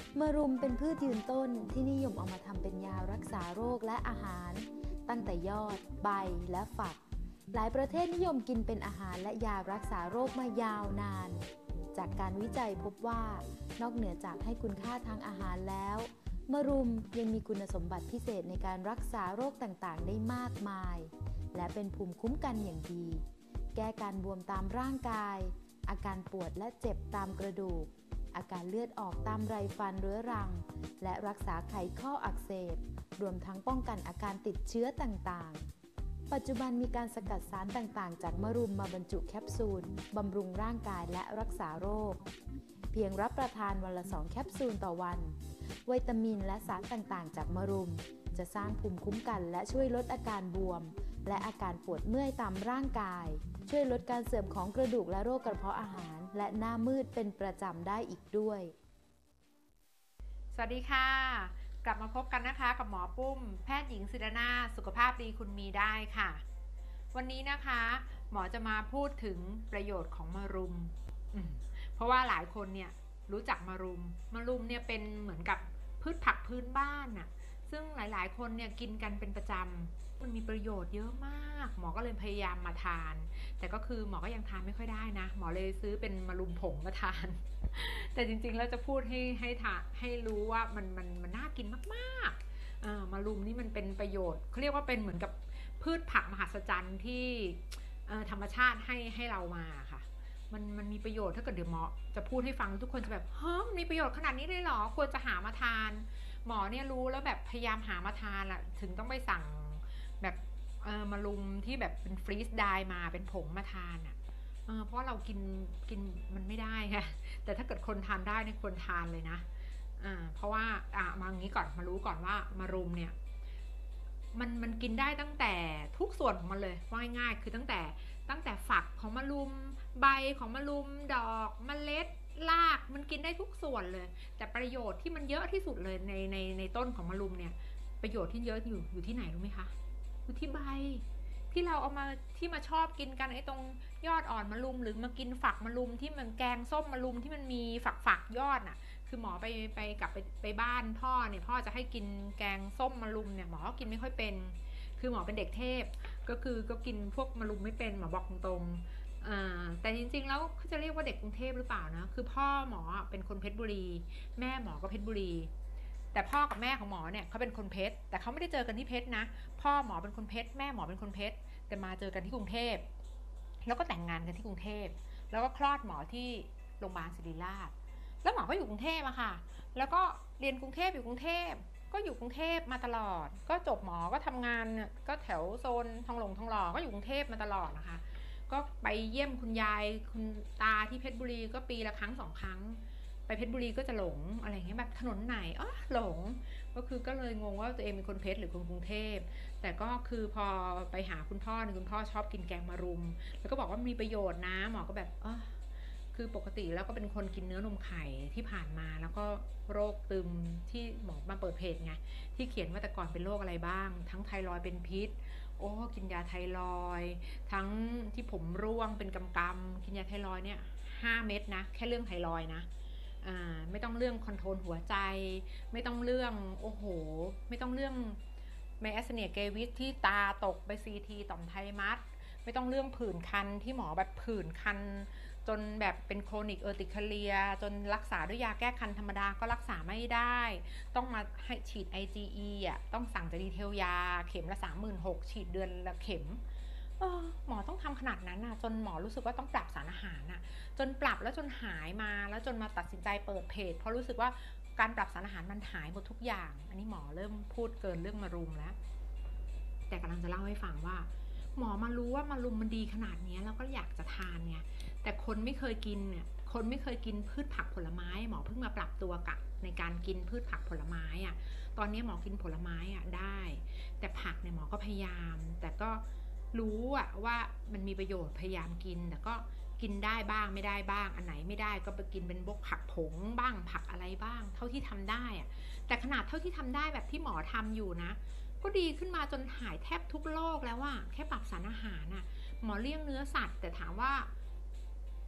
มะรุมเป็นพืชยืนต้นที่นิยมเอามาทำเป็นยารักษาโรคและอาหารตั้งแต่ยอดใบและฝักหลายประเทศนิยมกินเป็นอาหารและยารักษาโรคมายาวนานจากการวิจัยพบว่านอกเหนือจากให้คุณค่าทางอาหารแล้วมะรุมยังมีคุณสมบัติพิเศษในการรักษาโรคต่างๆได้มากมายและเป็นภูมิคุ้มกันอย่างดีแก้การบวมตามร่างกายอาการปวดและเจ็บตามกระดูกอาการเลือดออกตามไรฟันเรื้อรังและรักษาไขข้ออักเสบรวมทั้งป้องกันอาการติดเชื้อต่างๆปัจจุบันมีการสกัดสารต่างๆจากมะรุมมาบรรจุแคปซูลบำรุงร่างกายและรักษาโรคเพียงรับประทานวันละ2แคปซูลต่อวันวิตามินและสารต่างๆจากมะรุมจะสร้างภูมิคุ้มกันและช่วยลดอาการบวมและอาการปวดเมื่อยตามร่างกายช่วยลดการเสื่อมของกระดูกและโรคกระเพาะอาหารและหน้ามืดเป็นประจำได้อีกด้วยสวัสดีค่ะกลับมาพบกันนะคะกับหมอปุ้มแพทย์หญิงศิรนาถสุขภาพดีคุณมีได้ค่ะวันนี้นะคะหมอจะมาพูดถึงประโยชน์ของมะรุมเพราะว่าหลายคนเนี่ยรู้จักมะรุมเนี่ยเป็นเหมือนกับพืชผักพื้นบ้านน่ะซึ่งหลายๆคนเนี่ยกินกันเป็นประจำมันมีประโยชน์เยอะมากหมอก็เลยพยายามมาทานแต่ก็คือหมอก็ยังทานไม่ค่อยได้นะหมอเลยซื้อเป็นมะรุมผงมาทานแต่จริงๆแล้วจะพูดให้รู้ว่ามันน่ากินมากๆมะรุมนี่มันเป็นประโยชน์เขาเรียกว่าเป็นเหมือนกับพืชผักมหัศจรรย์ที่ธรรมชาติให้เรามาค่ะมันมีประโยชน์ถ้าเกิดเดี๋ยวหมอจะพูดให้ฟังทุกคนจะแบบเฮ้ยมีประโยชน์ขนาดนี้เลยเหรอควรจะหามาทานหมอเนี่ยรู้แล้วแบบพยายามหามาทานละถึงต้องไปสั่งแบบมะรุมที่แบบเป็นฟรีซไดร์มาเป็นผงมาทานอ่ะเพราะเรากินมันไม่ได้ค่ะแต่ถ้าเกิดคนทานได้เนี่ยควรทานเลยนะเพราะว่ามาอย่างนี้ก่อนมารู้ก่อนว่ามะรุมเนี่ยมันกินได้ตั้งแต่ทุกส่วนของมันเลยว่าง่ายๆคือตั้งแต่ฝักของมะรุมใบของมะรุมดอกเมล็ดรากมันกินได้ทุกส่วนเลยแต่ประโยชน์ที่มันเยอะที่สุดเลยในต้นของมะรุมเนี่ยประโยชน์ที่เยอะอยู่ที่ไหนรู้ไหมคะอยู่ที่ใบที่เราเอามาที่มาชอบกินกันไอ้ตรงยอดอ่อนมะรุมหรือมากินฝักมะรุมที่มันแกงส้มมะรุมที่มันมีฝักยอดน่ะคือหมอไปบ้านพ่อเนี่ยพ่อจะให้กินแกงส้มมะรุมเนี่ยหมอก็กินไม่ค่อยเป็นคือหมอเป็นเด็กเทพก็กินพวกมะรุมไม่เป็นหมอบอกตรงๆแต่จริงๆแล้วเขาจะเรียกว่าเด็กกรุงเทพหรือเปล่านะคือพ่อหมอเป็นคนเพชรบุรีแม่หมอก็เพชรบุรีแต่พ่อกับแม่ของหมอเนี่ยเขาเป็นคนเพชรแต่เขาไม่ได้เจอกันที่เพชรนะพ่อหมอเป็นคนเพชรแม่หมอเป็นคนเพชรแต่มาเจอกันที่กรุงเทพแล้วก็แต่งงานกันที่กรุงเทพแล้วก็คลอดหมอที่โรงพยาบาลศิริราชแล้วหมอก็อยู่กรุงเทพอะค่ะแล้วก็เรียนกรุงเทพอยู่กรุงเทพก็อยู่กรุงเทพมาตลอดก็จบหมอก็ทำงานก็แถวโซนทองหล่อก็อยู่กรุงเทพมาตลอดนะคะก็ไปเยี่ยมคุณยายคุณตาที่เพชรบุรีก็ปีละครั้ง2 ครั้งไปเพชรบุรีก็จะหลงอะไรเงี้ยแบบถนนไหนหลงก็เลยงงว่าตัวเองเป็นคนเพชรหรือคนกรุงเทพแต่ก็คือพอไปหาคุณพ่อเนี่ยคุณพ่อชอบกินแกงมะรุมแล้วก็บอกว่ามีประโยชน์นะหมอก็แบบคือปกติแล้วก็เป็นคนกินเนื้อนมไข่ที่ผ่านมาแล้วก็โรคตึมที่หมอมาเปิดเพจไงที่เขียนว่าแต่ก่อนเป็นโรคอะไรบ้างทั้งไทรอยด์เป็นพิษกินยาไทรอยด์ทั้งที่ผมร่วงเป็นกำๆกินยาไทรอยด์เนี่ย5 เม็ดนะแค่เรื่องไทรอยด์นะไม่ต้องเรื่องคอนโทรลหัวใจไม่ต้องเรื่องไม่ต้องเรื่องไมแอสเนียเกวิสที่ตาตกไปซีทีต่อมไทมัสไม่ต้องเรื่องผื่นคันที่หมอแบบผื่นคันจนแบบเป็นโครนิกเออร์ติคาเลียจนรักษาด้วยยาแก้คันธรรมดาก็รักษาไม่ได้ต้องมาให้ฉีด IgE ต้องสั่งจากดีเทลยาเข็มละ 36,000 ฉีดเดือนละเข็มหมอต้องทำขนาดนั้นจนหมอรู้สึกว่าต้องปรับสารอาหารจนปรับแล้วจนหายมาแล้วจนมาตัดสินใจเปิดเพจเพราะรู้สึกว่าการปรับสารอาหารมันหายหมดทุกอย่างอันนี้หมอเริ่มพูดเกินเรื่องมะรุมแล้วแต่กำลังจะเล่าให้ฟังว่าหมอมารู้ว่ามะรุมมันดีขนาดนี้แล้วก็อยากจะทานเนี่ยแต่คนไม่เคยกินพืชผักผลไม้หมอเพิ่งมาปรับตัวกับในการกินพืชผักผลไม้ตอนนี้หมอกินผลไม้ได้แต่ผักเนี่ยหมอก็พยายามแต่ก็รู้ว่ามันมีประโยชน์พยายามกินแต่ก็กินได้บ้างไม่ได้บ้างอันไหนไม่ได้ก็ไปกินเป็นพวกผักผงบ้างผักอะไรบ้างเท่าที่ทำได้แต่ขนาดเท่าที่ทำได้แบบที่หมอทำอยู่นะก็ดีขึ้นมาจนหายแทบทุกโรคแล้วแค่ปรับสารอาหารหมอเลี่ยงเนื้อสัตว์แต่ถามว่าเ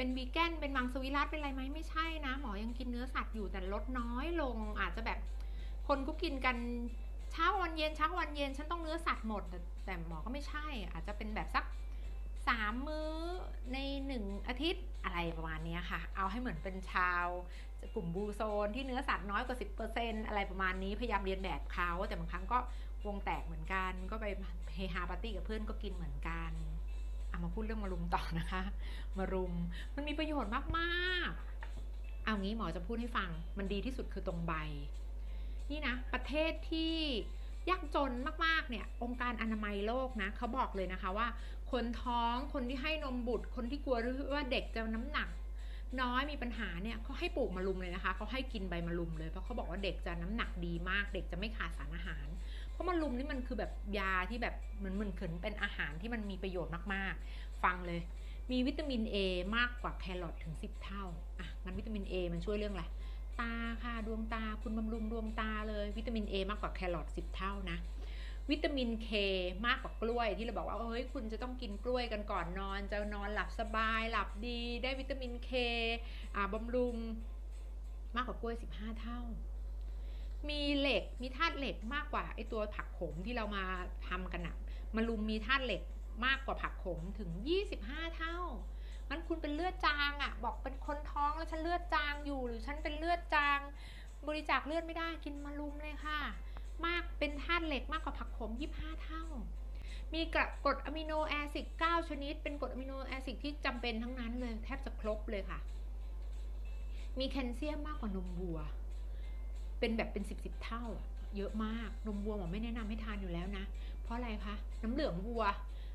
เป็นวีแกนเป็นมังสวิรัติเป็นอะไรไหมไม่ใช่นะหมอยังกินเนื้อสัตว์อยู่แต่ลดน้อยลงอาจจะแบบคนก็กินกันเช้าวันเย็นฉันต้องเนื้อสัตว์หมดแต่หมอก็ไม่ใช่อาจจะเป็นแบบสัก3 มื้อใน1 อาทิตย์อะไรประมาณนี้ค่ะเอาให้เหมือนเป็นชาวกลุ่มบูโซนที่เนื้อสัตว์น้อยกว่า 10% อะไรประมาณนี้พยายามเรียนแบบเขาแต่บางครั้งก็วงแตกเหมือนกันก็ไปเฮฮาปาร์ตี้กับเพื่อนก็กินเหมือนกันมาพูดเรื่องมะรุมต่อนะคะมะรุมมันมีประโยชน์มากๆเอางี้หมอจะพูดให้ฟังมันดีที่สุดคือตรงใบนี่นะประเทศที่ยากจนมากๆเนี่ยองค์การอนามัยโลกนะเขาบอกเลยนะคะว่าคนท้องคนที่ให้นมบุตรคนที่กลัวว่าเด็กจะน้ำหนักน้อยมีปัญหาเนี่ยเขาให้ปลูกมะรุมเลยนะคะเขาให้กินใบมะรุมเลยเพราะเขาบอกว่าเด็กจะน้ำหนักดีมากเด็กจะไม่ขาดสารอาหารเพราะมะรุมนี่มันคือแบบยาที่แบบเหมือนเป็นอาหารที่มันมีประโยชน์มากๆฟังเลยมีวิตามิน A มากกว่าแครอทถึง10 เท่างั้นวิตามิน A มันช่วยเรื่องอะไรตาค่ะดวงตาคุณบำรุงดวงตาเลยวิตามิน A มากกว่าแครอท10 เท่านะวิตามิน K มากกว่ากล้วยที่เราบอกว่าเฮ้ยคุณจะต้องกินกล้วยกันก่อนนอนจะนอนหลับสบายหลับดีได้วิตามิน K บำรุงมากกว่ากล้วย15 เท่ามีเหล็กมีธาตุเหล็กมากกว่าไอตัวผักขมที่เรามาทำกันมะรุมมีธาตุเหล็กมากกว่าผักขมถึง25 เท่างั้นคุณเป็นเลือดจางบอกเป็นคนท้องแล้วฉันเลือดจางอยู่หรือฉันเป็นเลือดจางบริจาคเลือดไม่ได้กินมะรุมเลยค่ะมากเป็นธาตุเหล็กมากกว่าผักขม25 เท่ามีกรดอะมิโนแอซิด9 ชนิดเป็นกรดอะมิโนแอซิดที่จำเป็นทั้งนั้นเลยแทบจะครบเลยค่ะมีแคลเซียมมากกว่านมวัวเป็นแบบเป็น10 เท่าเยอะมากนมวัวหมอไม่แนะนำให้ทานอยู่แล้วนะเพราะอะไรคะน้ำเหลืองวัว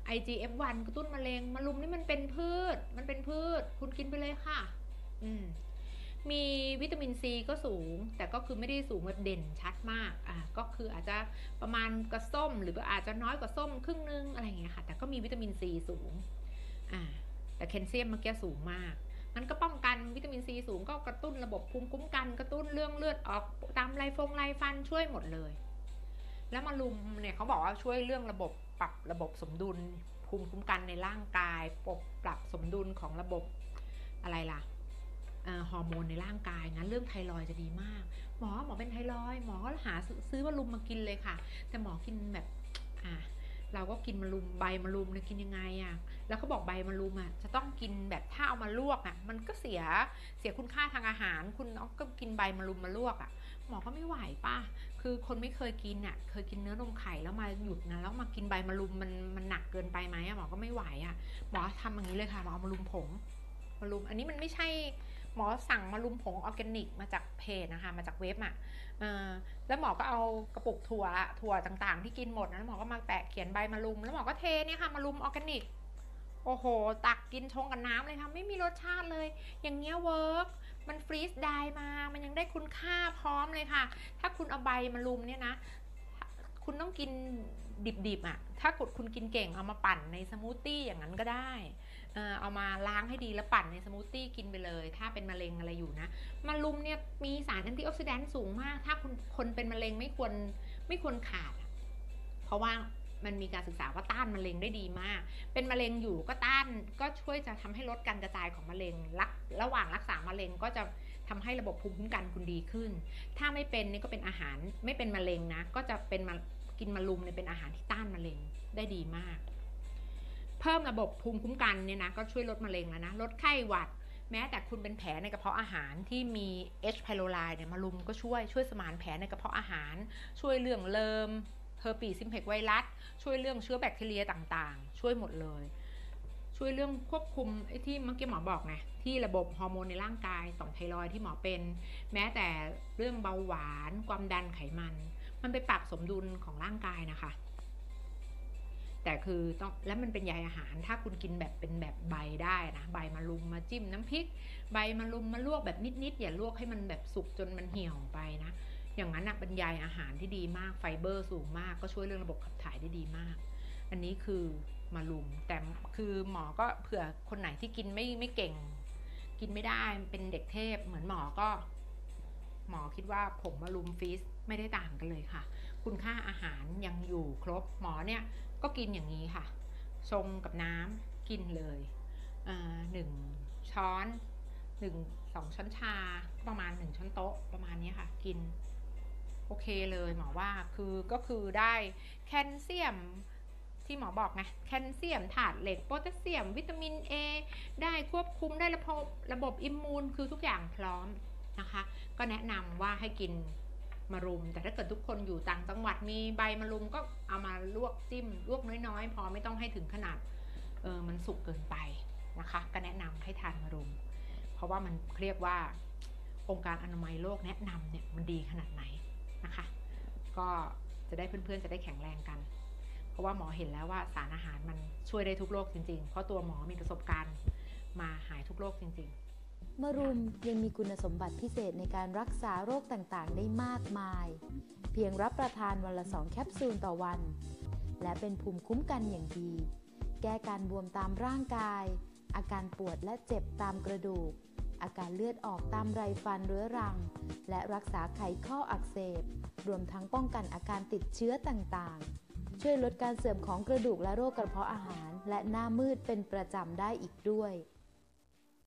IGF-1 กระตุ้นมะเร็งมะรุมนี่มันเป็นพืชคุณกินไปเลยค่ะมีวิตามินซีก็สูงแต่ก็คือไม่ได้สูงแบบเด่นชัดมากก็คืออาจจะประมาณกระส้มหรืออาจจะน้อยกว่าส้มครึ่งนึงอะไรอย่างเงี้ยค่ะแต่ก็มีวิตามินซีสูงแต่แคลเซียมเมื่อกี้สูงมากมันก็ป้องกันวิตามินซีสูงก็กระตุ้นระบบภูมิคุ้มกันกระตุ้นเรื่องเลือดออกตามไรฟันช่วยหมดเลยแล้วมะรุมเนี่ยเขาบอกว่าช่วยเรื่องระบบปรับระบบสมดุลภูมิคุ้มกันในร่างกายปรับสมดุลของระบบอะไรล่ะฮอร์โมนในร่างกายนะเรื่องไทรอยด์จะดีมากหมอเป็นไทรอยด์หมอก็หาซื้อมะรุมมากินเลยค่ะแต่หมอกินแบบเราก็กินมะรุมใบมะรุมเนี่ยกินยังไงแล้วเขาบอกใบมะรุมจะต้องกินแบบถ้าเอามาลวกมันก็เสียคุณค่าทางอาหารคุณก็กินใบมะรุมมาลวกหมอก็ไม่ไหวป่ะคือคนไม่เคยกินเคยกินเนื้อนมไข่แล้วมาหยุดนะแล้วมากินใบมะรุมมันหนักเกินไปไหมหมอก็ไม่ไหวหมอทำอย่างนี้เลยค่ะหมอเอามะรุมผงมะรุมอันนี้มันไม่ใช่หมอสั่งมะรุมผงออร์แกนิกมาจากเพจนะคะมาจากเว็บแล้วหมอก็เอากระปุกถั่วต่างๆที่กินหมดนะหมอก็มาแปะเขียนใบมะรุมแล้วหมอก็เทเนี่ยค่ะมะรุมออร์แกนิกโอ้โหตักกินชงกับน้ำเลยค่ะไม่มีรสชาติเลยอย่างเงี้ยเวิร์กมันฟรีซไดร์มามันยังได้คุณค่าพร้อมเลยค่ะถ้าคุณเอาใบมะรุมเนี่ยนะคุณต้องกินดิบถ้าคุณกินเก่งเอามาปั่นในสมูทตี้อย่างนั้นก็ได้เอามาล้างให้ดีแล้วปั่นในสมูทตี้กินไปเลยถ้าเป็นมะเร็งอะไรอยู่นะมะรุมเนี่ยมีสารแอนตี้ออกซิแดนต์สูงมากถ้าคนเป็นมะเร็งไม่ควรขาดเพราะว่ามันมีการศึกษาว่าต้านมะเร็งได้ดีมากเป็นมะเร็งอยู่ก็ต้านก็ช่วยจะทำให้ลดการกระจายของมะเร็งระหว่างรักษามะเร็งก็จะทำให้ระบบภูมิคุ้มกันคุณดีขึ้นถ้าไม่เป็นนี่ก็เป็นอาหารไม่เป็นมะเร็งนะก็จะเป็นกินมะรุมเนี่ยเป็นอาหารที่ต้านมะเร็งได้ดีมากเพิ่มระบบภูมิคุ้มกันเนี่ยนะก็ช่วยลดมะเร็งแล้วนะลดไข้หวัดแม้แต่คุณเป็นแผลในกระเพาะอาหารที่มี H. pylori เนี่ยมะรุมก็ช่วยสมานแผลในกระเพาะอาหารช่วยเรื่องเลิมเฮอร์ปีซิมเพกไวรัสช่วยเรื่องเชื้อแบคทีเรียต่างๆช่วยหมดเลยช่วยเรื่องควบคุมไอ้ที่เมื่อกี้หมอบอกไงที่ระบบฮอร์โมนในร่างกายต่อมไทรอยด์ที่หมอเป็นแม้แต่เรื่องเบาหวานความดันไขมันไปปรับสมดุลของร่างกายนะคะแต่คือต้องแล้วมันเป็นใยอาหารถ้าคุณกินแบบเป็นแบบใบได้นะใบมะรุมมาจิ้มน้ำพริกใบมะรุมมาลวกแบบนิดๆอย่าลวกให้มันแบบสุกจนมันเหี่ยวไปนะอย่างนั้นเป็นใยอาหารที่ดีมากไฟเบอร์สูงมากก็ช่วยเรื่องระบบขับถ่ายได้ดีมากอันนี้คือมะรุมแต่คือหมอก็เผื่อคนไหนที่กินไม่เก่งกินไม่ได้เป็นเด็กเทพเหมือนหมอคิดว่าผงมะรุมฟีสไม่ได้ต่างกันเลยค่ะคุณค่าอาหารยังอยู่ครบหมอเนี่ยก็กินอย่างนี้ค่ะชงกับน้ำกินเลย1 ช้ช้อน2 ช้อนชาประมาณ1 ช้อนโต๊ะประมาณนี้ค่ะกินโอเคเลยหมอว่าก็คือได้แคลเซียมที่หมอบอกไงแคลเซียมธาตุเหล็กโพแทสเซียมวิตามิน A ได้ควบคุมได้ระบบอิมมูนคือทุกอย่างพร้อมนะคะก็แนะนำว่าให้กินมะรุมแต่ถ้าเกิดทุกคนอยู่ต่างจังหวัดมีใบมะรุมก็เอามาลวกจิ้มลวกน้อยๆพอไม่ต้องให้ถึงขนาดมันสุกเกินไปนะคะก็แนะนำให้ทานมะรุมเพราะว่ามันเรียกว่าองค์การอนามัยโลกแนะนำเนี่ยมันดีขนาดไหนนะคะก็จะได้เพื่อนๆจะได้แข็งแรงกันเพราะว่าหมอเห็นแล้วว่าสารอาหารมันช่วยได้ทุกโรคจริงๆเพราะตัวหมอมีประสบการณ์มาหายทุกโรคจริงๆมะรุมยังมีคุณสมบัติพิเศษในการรักษาโรคต่างๆได้มากมายเพียงรับประทานวันละ2 แคปซูลต่อวันและเป็นภูมิคุ้มกันอย่างดีแก้การบวมตามร่างกายอาการปวดและเจ็บตามกระดูกอาการเลือดออกตามไรฟันเรื้อรังและรักษาไขข้ออักเสบรวมทั้งป้องกันอาการติดเชื้อต่างๆช่วยลดการเสื่อมของกระดูกและโรคกระเพาะอาหารและหน้ามืดเป็นประจำได้อีกด้วย